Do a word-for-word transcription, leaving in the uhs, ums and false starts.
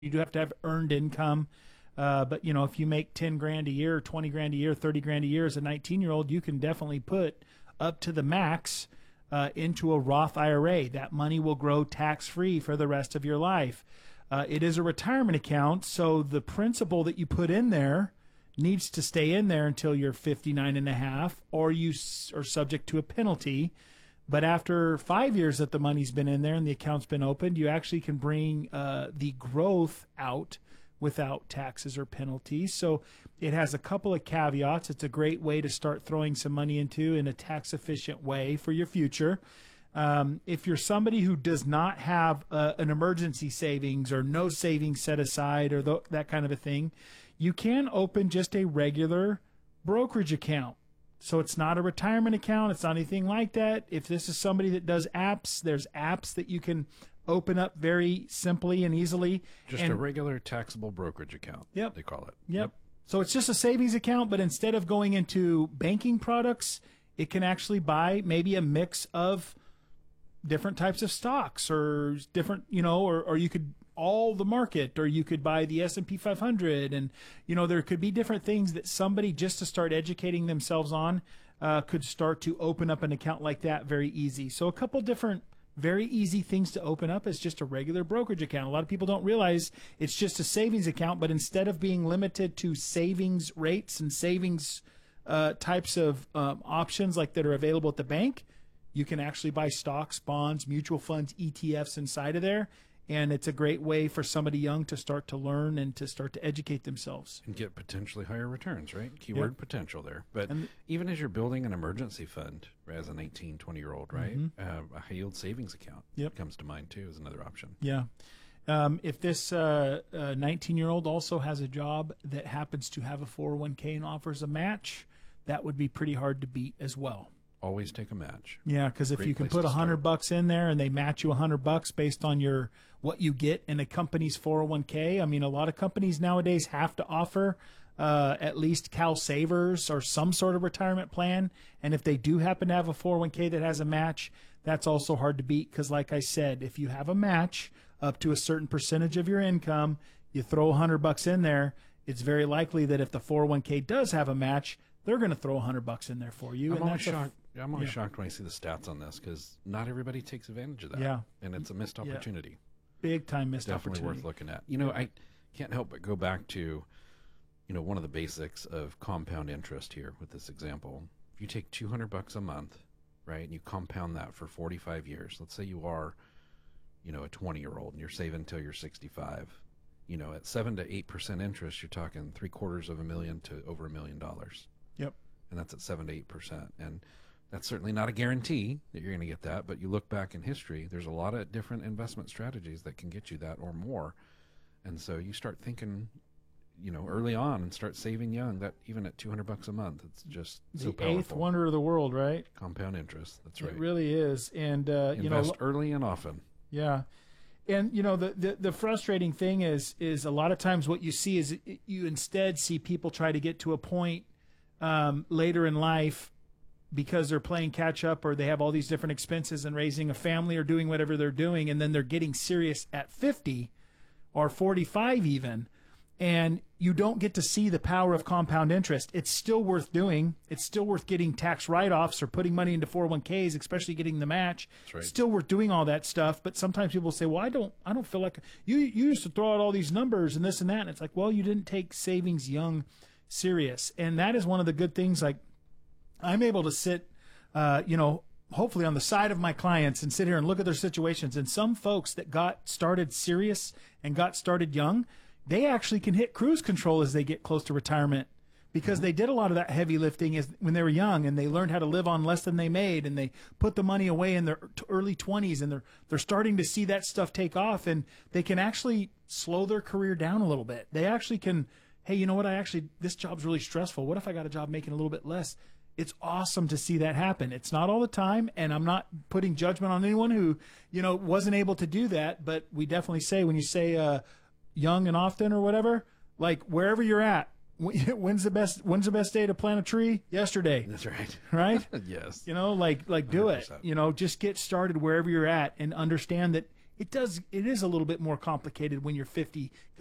You do have to have earned income. Uh, but, you know, if you make ten grand a year, twenty grand a year, thirty grand a year as a nineteen year old, you can definitely put up to the max uh, into a Roth I R A. That money will grow tax free for the rest of your life. Uh, it is a retirement account, so the principal that you put in there needs to stay in there until you're fifty-nine and a half, or you s- are subject to a penalty. But after five years that the money's been in there and the account's been opened, you actually can bring uh, the growth out without taxes or penalties. So it has a couple of caveats. It's a great way to start throwing some money into in a tax efficient way for your future. Um, if you're somebody who does not have uh, an emergency savings or no savings set aside or th- that kind of a thing, you can open just a regular brokerage account. So it's not a retirement account. It's not anything like that. If this is somebody that does apps, there's apps that you can open up very simply and easily. Just and, a regular taxable brokerage account, yep, they call it. Yep. yep. So it's just a savings account, but instead of going into banking products, it can actually buy maybe a mix of different types of stocks or different, you know, or, or you could all the market, or you could buy the S and P five hundred. And, you know, there could be different things that somebody just to start educating themselves on uh, could start to open up an account like that very easy. So a couple different very easy things to open up is just a regular brokerage account. A lot of people don't realize it's just a savings account, but instead of being limited to savings rates and savings uh, types of um, options like that are available at the bank, you can actually buy stocks, bonds, mutual funds, E T Fs inside of there. And it's a great way for somebody young to start to learn and to start to educate themselves. And get potentially higher returns, right? Keyword yep. potential there. But and, even as you're building an emergency fund as a nineteen, twenty-year-old, right? Mm-hmm. Uh, a high-yield savings account yep. comes to mind, too, as another option. Yeah. Um, if this uh, uh, nineteen-year-old also has a job that happens to have a four oh one k and offers a match, that would be pretty hard to beat as well. Always take a match. Yeah, because if Great you can place put to a hundred start. bucks in there and they match you a hundred bucks based on your what you get in a company's four oh one k. I mean, a lot of companies nowadays have to offer uh, at least Cal Savers or some sort of retirement plan. And if they do happen to have a four oh one k that has a match, that's also hard to beat because, like I said, if you have a match up to a certain percentage of your income, you throw a hundred bucks in there, it's very likely that if the four oh one k does have a match, they're going to throw a hundred bucks in there for you. I'm and always that's shocked. A, I'm always yeah. shocked when I see the stats on this because not everybody takes advantage of that. Yeah. And it's a missed Yeah. opportunity. Big time missed Definitely opportunity. worth looking at. You know, I can't help but go back to, you know, one of the basics of compound interest here with this example. If you take two hundred bucks a month, right, and you compound that for forty-five years, let's say you are, you know, a twenty-year-old and you're saving until you're sixty-five. You know, at seven to eight percent interest, you're talking three quarters of a million to over a million dollars. Yep. And that's at seven to eight percent. And that's certainly not a guarantee that you're going to get that, but you look back in history, there's a lot of different investment strategies that can get you that or more. And so you start thinking, you know, early on and start saving young, that even at two hundred bucks a month, it's just the so powerful. eighth wonder of the world, right? Compound interest. That's right. It really is. And, uh, you know, Invest early and often. yeah. And, you know, the, the, the frustrating thing is, is a lot of times what you see is you instead see people try to get to a point um, later in life because they're playing catch up or they have all these different expenses and raising a family or doing whatever they're doing. And then they're getting serious at fifty or forty-five even. And you don't get to see the power of compound interest. It's still worth doing. It's still worth getting tax write-offs or putting money into four oh one k's, especially getting the match. That's right. Still worth doing all that stuff. But sometimes people say, well, I don't I don't feel like you you used to throw out all these numbers and this and that. And it's like, well, you didn't take savings young serious. And that is one of the good things. Like I'm able to sit, uh, you know, hopefully on the side of my clients and sit here and look at their situations. And some folks that got started serious and got started young, they actually can hit cruise control as they get close to retirement because mm-hmm. they did a lot of that heavy lifting as, when they were young and they learned how to live on less than they made and they put the money away in their early twenties and they're they're starting to see that stuff take off and they can actually slow their career down a little bit. They actually can, hey, you know what, I actually, this job's really stressful. What if I got a job making a little bit less? It's awesome to see that happen. It's not all the time, and I'm not putting judgment on anyone who, you know, wasn't able to do that, but we definitely say when you say uh, young and often or whatever, like wherever you're at, when's the best when's the best day to plant a tree? Yesterday. That's right. Right? Yes. You know, like like do one hundred percent. it. You know, just get started wherever you're at and understand that it does it is a little bit more complicated when you're fifty